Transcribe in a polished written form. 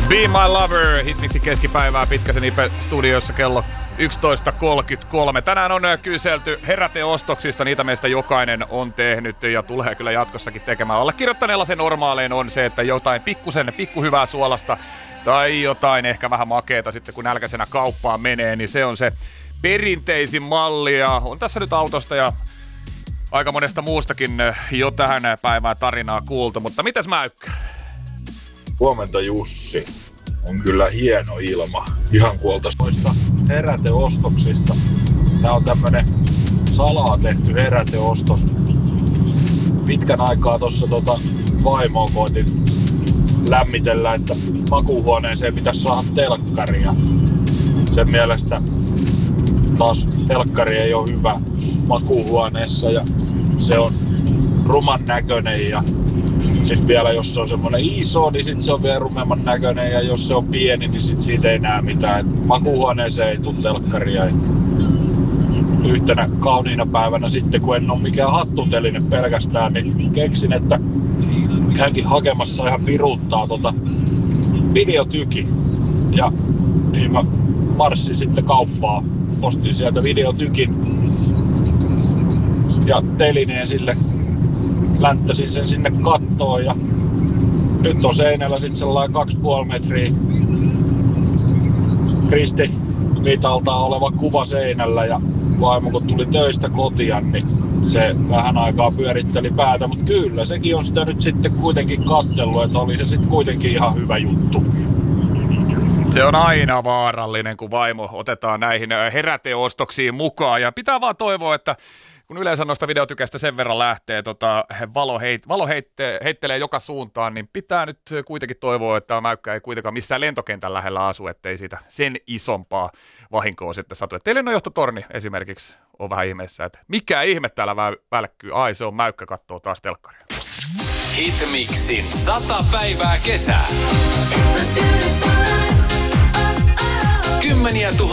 Be My Lover, hitmiksi keskipäivää Pitkäsen IP-studiossa kello 11.33. Tänään on kyselty heräteostoksista, niitä meistä jokainen on tehnyt ja tulee kyllä jatkossakin tekemään. Allekirjoittaneella se normaalein on se, että jotain pikkuhyvää suolasta tai jotain ehkä vähän makeeta sitten kun nälkäisenä kauppaan menee, niin se on se perinteisin malli. Ja on tässä nyt autosta ja aika monesta muustakin jo tähän päivään tarinaa kuultu, mutta mitäs Mäykkä? Huomenta Jussi. On kyllä hieno ilma. Ihan kuoltaista heräteostoksista. Tää on tämmönen salaa tehty heräteostos. Pitkän aikaa tossa vaimoa koitin lämmitellä, että makuuhuoneeseen pitäisi saada telkkaria. Sen mielestä taas telkkari ei ole hyvä makuuhuoneessa ja se on ruman näköinen ja sitten vielä jos se on semmonen iso, niin sit se on vielä rumemman näköinen ja jos se on pieni, niin sit siitä ei näe mitään. Et makuuhuoneeseen ei tule telkkaria. Yhtenä kauniina päivänä sitten, kun en ole mikään hattuteline pelkästään, niin keksin, että käynkin hakemassa ihan piruuttaa videotyki. Ja niin mä marssin sitten kauppaan, ostin sieltä videotykin ja telineen sille. Länttäsin sen sinne kattoon ja nyt on seinällä sit sellainen 2,5 metriä ristimitaltaan oleva kuva seinällä ja vaimo kun tuli töistä kotia, niin se vähän aikaa pyöritteli päätä, mutta kyllä sekin on sitä nyt sitten kuitenkin katsellut, että oli se sitten kuitenkin ihan hyvä juttu. Se on aina vaarallinen, kun vaimo otetaan näihin heräteostoksiin mukaan ja pitää vaan toivoa, että kun yleensä noista videotykästä sen verran lähtee, valo heittelee joka suuntaan, niin pitää nyt kuitenkin toivoa, että Mäykkä ei kuitenkaan missään lentokentän lähellä asu, ettei siitä sen isompaa vahinkoa sitten satu. Et lennonjohtotorni esimerkiksi on vähän ihmeessä, että mikä ihme täällä välkkyy. Ai se on Mäykkä kattoo taas telkkaria. Hitmixin 100 päivää kesää. Kymmeniä